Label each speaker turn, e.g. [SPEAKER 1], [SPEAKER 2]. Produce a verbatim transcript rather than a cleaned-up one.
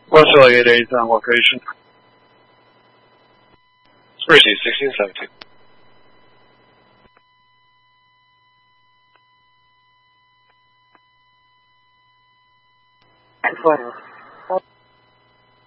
[SPEAKER 1] Australia eight eight on location.
[SPEAKER 2] Receive sixteen seventeen.
[SPEAKER 3] Bueno.